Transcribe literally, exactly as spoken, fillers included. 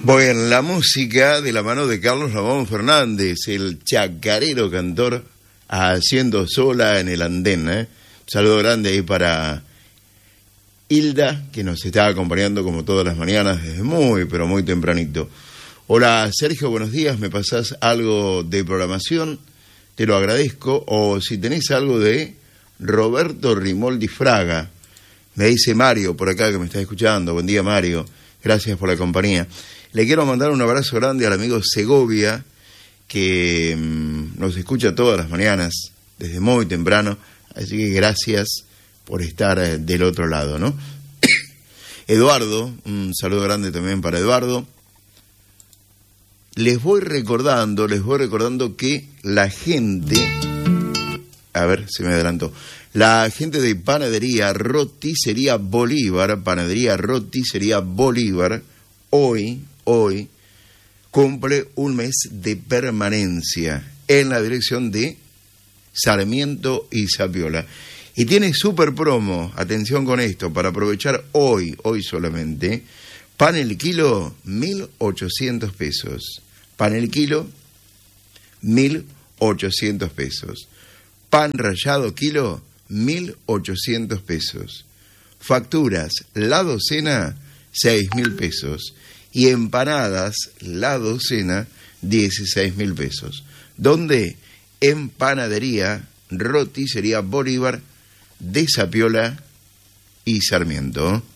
Bueno, la música de la mano de Carlos Ramón Fernández, el chacarero cantor, haciendo sola en el andén. ¿eh? Un saludo grande ahí para Hilda, que nos está acompañando como todas las mañanas desde muy, pero muy tempranito. Hola Sergio, buenos días, ¿me pasás algo de programación? Te lo agradezco. O si tenés algo de Roberto Rimoldi Fraga, me dice Mario por acá que me está escuchando. Buen día Mario, gracias por la compañía. Le quiero mandar un abrazo grande al amigo Segovia, que mmm, nos escucha todas las mañanas, desde muy temprano, así que gracias por estar eh, del otro lado, ¿no? Eduardo, un saludo grande también para Eduardo. Les voy recordando, les voy recordando que la gente, a ver, se me adelantó, la gente de Panadería Roticería Bolívar, Panadería Roticería Bolívar, hoy, hoy, cumple un mes de permanencia en la dirección de Sarmiento y Zapiola. Y tiene super promo, atención con esto, para aprovechar hoy, hoy solamente, pan el kilo, mil ochocientos pesos. Pan el kilo, mil ochocientos pesos. Pan rallado kilo, mil ochocientos pesos. Facturas, la docena, seis mil pesos. Y empanadas, la docena, dieciséis mil pesos. ¿Dónde? En Panadería Roticería Bolívar de Zapiola y Sarmiento.